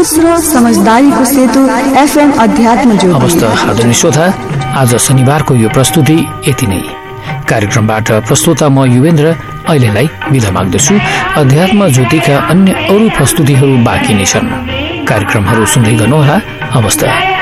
सोच र समझदारीको सेतु FM अध्यात्म ज्योति। अवस्था आदरणीय श्रोता, आज शनिबारको यो प्रस्तुति यति नै। कार्यक्रमबाट प्रस्तुता म युवेन्द्र अहिलेलाई बिदा माग्दछु। अध्यात्म ज्योतिका अन्य अरू प्रस्तुतिहरू बाँकी नै छन्। कार्यक्रमहरू सुन्दै गर्नुहोला। अवस्था।